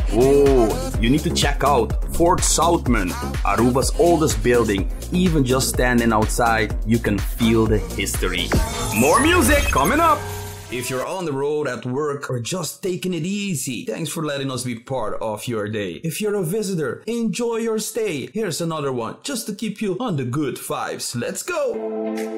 Oh, you need to check out Fort Southman, Aruba's oldest building. Even just standing outside, you can feel the history. More music coming up! If you're on the road at work or just taking it easy, thanks for letting us be part of your day. If you're a visitor, enjoy your stay. Here's another one just to keep you on the good vibes. Let's go!